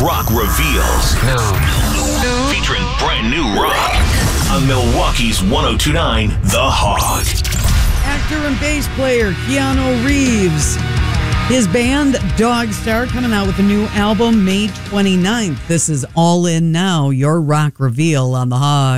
Rock Reveals. Featuring brand new rock on Milwaukee's 1029 The Hog. Actor and bass player Keanu Reeves. His band Dogstar coming out with a new album May 29th. This is All In Now, your rock reveal on The Hog.